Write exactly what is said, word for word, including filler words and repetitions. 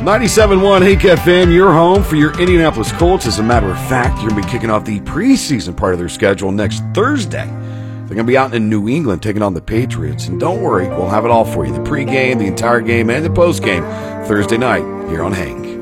ninety-seven point one Hank F M, your home for your Indianapolis Colts. As a matter of fact, you're going to be kicking off the preseason part of their schedule next Thursday. They're going to be out in New England taking on the Patriots. And don't worry, we'll have it all for you. The pregame, the entire game, and the postgame Thursday night here on Hank.